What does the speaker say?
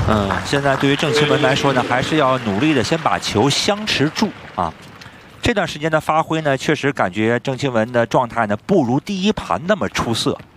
现在对于郑钦文来说呢，还是要努力的先把球相持住啊。这段时间的发挥呢，确实感觉郑钦文的状态呢不如第一盘那么出色。